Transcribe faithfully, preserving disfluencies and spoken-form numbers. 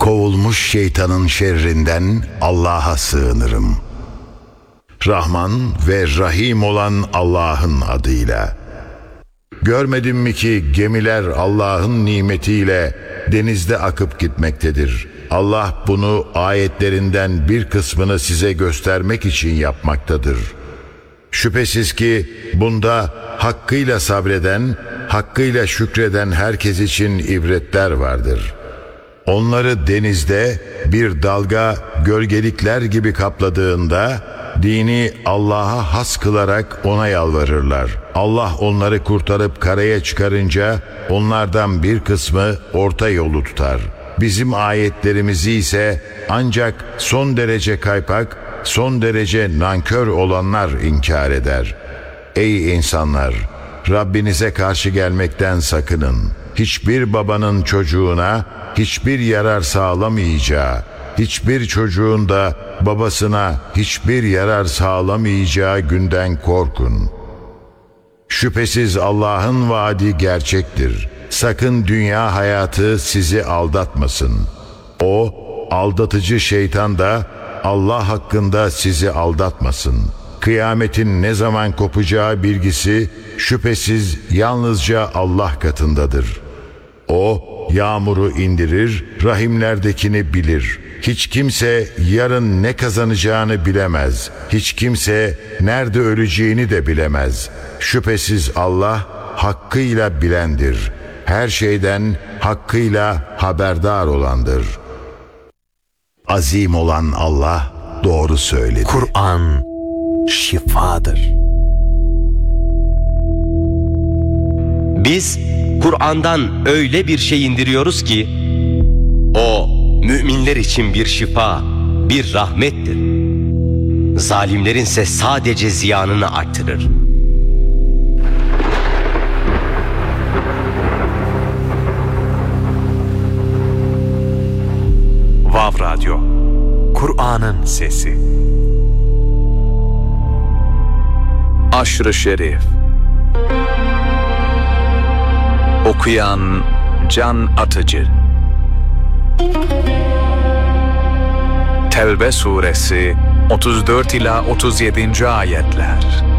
Kovulmuş şeytanın şerrinden Allah'a sığınırım. Rahman ve Rahim olan Allah'ın adıyla. Görmedin mi ki gemiler Allah'ın nimetiyle denizde akıp gitmektedir. Allah bunu ayetlerinden bir kısmını size göstermek için yapmaktadır. Şüphesiz ki bunda hakkıyla sabreden, hakkıyla şükreden herkes için ibretler vardır. Onları denizde bir dalga gölgelikler gibi kapladığında dini Allah'a has kılarak ona yalvarırlar. Allah onları kurtarıp karaya çıkarınca onlardan bir kısmı orta yolu tutar. Bizim ayetlerimizi ise ancak son derece kaypak, son derece nankör olanlar inkar eder. Ey insanlar! Rabbinize karşı gelmekten sakının. Hiçbir babanın çocuğuna hiçbir yarar sağlamayacağı, hiçbir çocuğun da babasına hiçbir yarar sağlamayacağı günden korkun. Şüphesiz Allah'ın vaadi gerçektir. Sakın dünya hayatı sizi aldatmasın. O, aldatıcı şeytan da Allah hakkında sizi aldatmasın. Kıyametin ne zaman kopacağı bilgisi şüphesiz yalnızca Allah katındadır. O, yağmuru indirir, rahimlerdekini bilir. Hiç kimse yarın ne kazanacağını bilemez. Hiç kimse nerede öleceğini de bilemez. Şüphesiz Allah hakkıyla bilendir. Her şeyden hakkıyla haberdar olandır. Azim olan Allah doğru söyledi. Kur'an şifadır. Biz Kur'an'dan öyle bir şey indiriyoruz ki o müminler için bir şifa, bir rahmettir. Zalimlerinse sadece ziyanını artırır. Vav Radyo, Kur'an'ın sesi. Aşr-ı Şerif. Okuyan Can Atıcı. Tevbe suresi otuz dört ila otuz yedinci ayetler.